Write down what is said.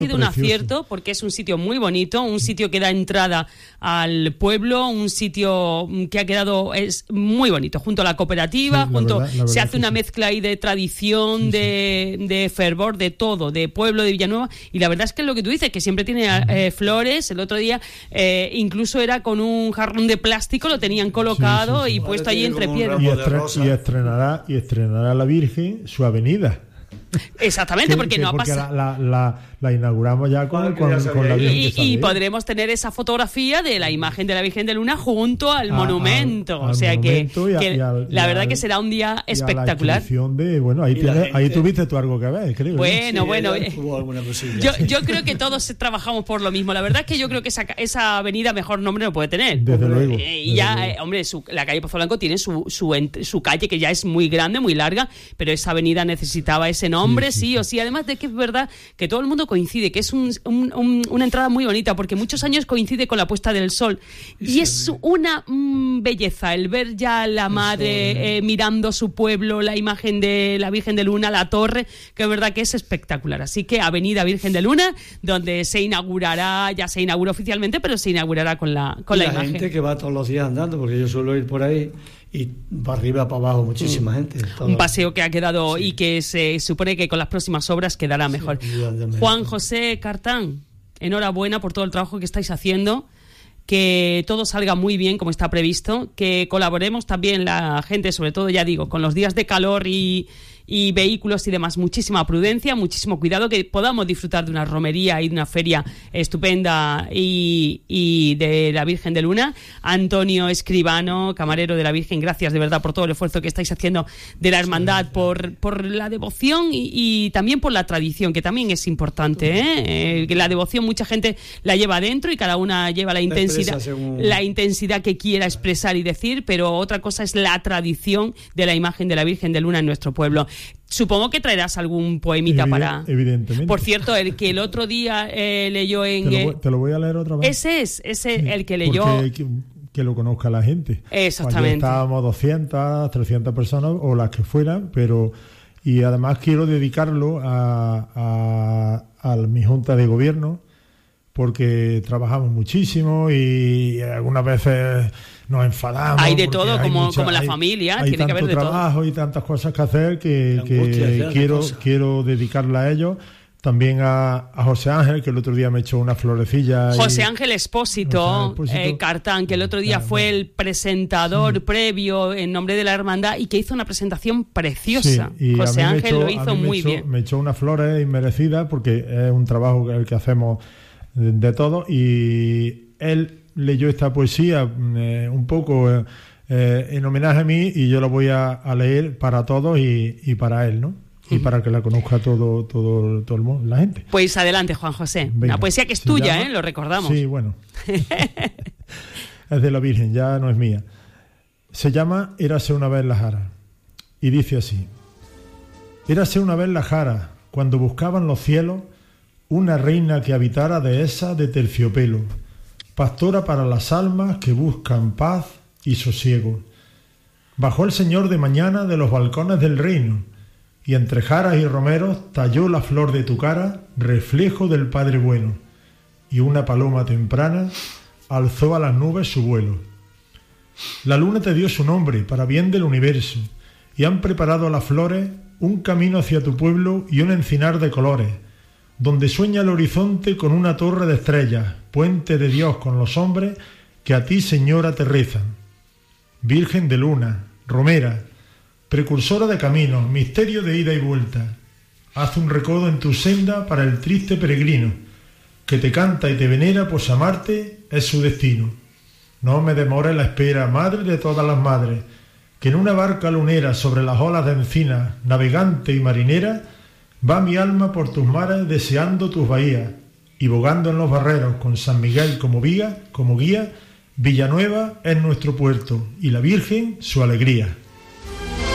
sido un acierto porque es un sitio muy bonito, un sitio que da entrada al pueblo, un sitio que ha quedado es muy bonito, junto a la cooperativa, se hace una mezcla ahí de tradición, de fervor, de todo, de pueblo de Villanueva, y la verdad es que es lo que tú dices, que siempre tiene flores. El otro día incluso era con un jarrón de plástico, lo tenían colocado y puesto allí entre piedras. Y estrenará la Virgen su avenida. Exactamente, porque no ha pasado. La inauguramos ya con la Virgen. Y podremos tener esa fotografía de la imagen de la Virgen de Luna junto al monumento. O sea que la verdad que será un día espectacular. Ahí tuviste tú algo que ver, creo. Bueno. Yo creo que todos trabajamos por lo mismo. La verdad es que yo creo que esa avenida mejor nombre no puede tener. Desde luego. La calle Pozo Blanco tiene su calle, que ya es muy grande, muy larga, pero esa avenida necesitaba ese nombre, sí o sí. Además de que es verdad que todo el mundo coincide, que es una entrada muy bonita, porque muchos años coincide con la puesta del sol. Y es una belleza el ver ya a la madre mirando su pueblo, la imagen de la Virgen de Luna, la torre, que es verdad que es espectacular. Así que Avenida Virgen de Luna, donde se inaugurará, ya se inauguró oficialmente, pero se inaugurará con la imagen. La gente que va todos los días andando, porque yo suelo ir por ahí, y para arriba, para abajo, muchísima gente. Un paseo que ha quedado y que se supone que con las próximas obras quedará mejor. Juan José Cartán, enhorabuena por todo el trabajo que estáis haciendo, que todo salga muy bien como está previsto, que colaboremos también la gente, sobre todo, ya digo, con los días de calor y vehículos y demás, muchísima prudencia, muchísimo cuidado, que podamos disfrutar de una romería y de una feria estupenda y de la Virgen de Luna. Antonio Escribano, camarero de la Virgen, gracias de verdad por todo el esfuerzo que estáis haciendo de la hermandad, por la devoción y también por la tradición, que también es importante, que la devoción mucha gente la lleva adentro y cada una lleva la intensidad que quiera expresar y decir, pero otra cosa es la tradición de la imagen de la Virgen de Luna en nuestro pueblo. Supongo que traerás algún poemita para... Evidentemente. Por cierto, el que el otro día leyó en... Te lo voy a leer otra vez. Ese el que leyó... Que lo conozca la gente. Exactamente. Ayer estábamos 200, 300 personas, o las que fueran, pero... Y además quiero dedicarlo a mi junta de gobierno, porque trabajamos muchísimo y algunas veces nos enfadamos. Hay de todo, como la familia, tiene que haber de todo. Hay tanto trabajo y tantas cosas que hacer que quiero dedicarla a ellos. También a José Ángel, que el otro día me echó una florecilla. José Ángel Expósito, Cartán, que el otro día fue el presentador previo en nombre de la hermandad y que hizo una presentación preciosa. Sí, José Ángel lo hizo muy bien. Me echó unas flores inmerecidas porque es un trabajo el que hacemos de todo, y él leyó esta poesía un poco en homenaje a mí, y yo la voy a leer para todos y para él, ¿no? Y para que la conozca todo el mundo, la gente. Pues adelante, Juan José. Venga, una poesía que es tuya, lo recordamos. Sí, bueno. Es de la Virgen, ya no es mía. Se llama Érase una vez la Jara, y dice así: Érase una vez la Jara, cuando buscaban los cielos una reina que habitara dehesa de terciopelo, pastora para las almas que buscan paz y sosiego. Bajó el Señor de mañana de los balcones del reino, y entre jaras y romeros talló la flor de tu cara, reflejo del Padre bueno, y una paloma temprana alzó a las nubes su vuelo. La luna te dio su nombre para bien del universo, y han preparado las flores un camino hacia tu pueblo y un encinar de colores, donde sueña el horizonte con una torre de estrellas, puente de Dios con los hombres que a ti, Señora, te rezan. Virgen de Luna, romera, precursora de caminos, misterio de ida y vuelta, haz un recodo en tu senda para el triste peregrino, que te canta y te venera, pues amarte es su destino. No me demore la espera, madre de todas las madres, que en una barca lunera sobre las olas de encina, navegante y marinera, va mi alma por tus mares deseando tus bahías, y bogando en los barreros con San Miguel como guía, Villanueva es nuestro puerto y la Virgen su alegría.